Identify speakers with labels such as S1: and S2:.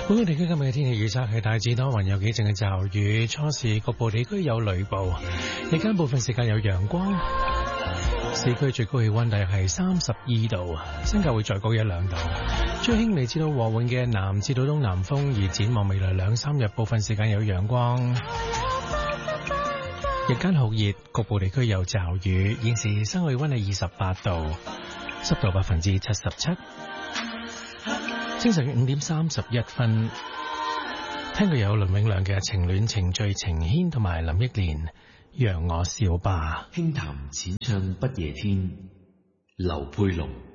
S1: 本港地區今日嘅天氣預測係大致多雲，有幾陣嘅驟雨，初時局部地區有雷暴，日間部分時間有陽光。市區最高氣溫大約係32度，新界會再高1-2度。吹輕微至到和緩嘅南至到東南風，而展望未來2-3日，部分時間有陽光。日間酷熱，局部地區有驟雨。現時室外溫係28度，濕度77%。清晨5點31分，聽過有倫永亮嘅情戀程序情牽同埋林憶蓮讓我笑吧。
S2: 輕談淺唱不夜天，劉佩龍。